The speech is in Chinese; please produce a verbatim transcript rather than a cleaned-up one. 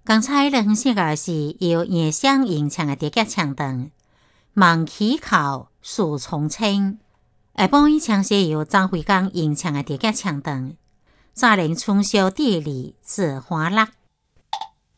刚才认识的是由叶湘吟唱的叠吉唱段，望溪口树丛青。下半一唱是由张惠刚吟唱的叠吉唱段，乍令春宵地里栀花落。